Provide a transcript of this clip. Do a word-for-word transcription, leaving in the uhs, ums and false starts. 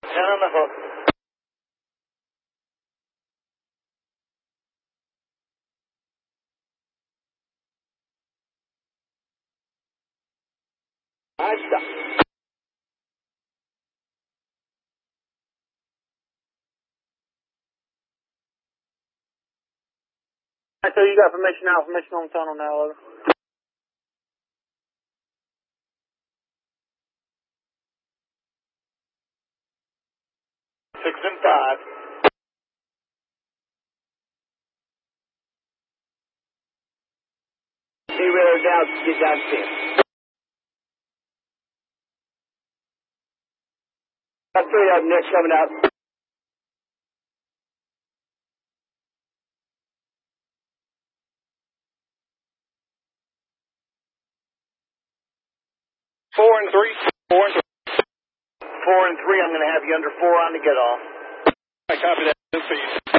ten on the hook. Alright, stop. So you got permission now, permission on tunnel now, over. Six and five. Zero down, get down ten. Got three of them next coming out. Four and three. Four and three. Four and three, I'm going to have you under four on the get off. I copy that.